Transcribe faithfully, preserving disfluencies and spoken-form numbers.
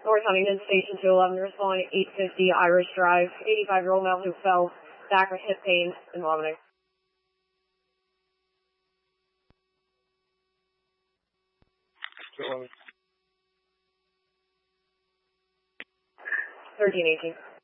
North Huntington, Station two eleven, responding eight fifty Irish Drive, eighty-five-year-old male who fell back with hip pain and vomiting. thirteen eighteen.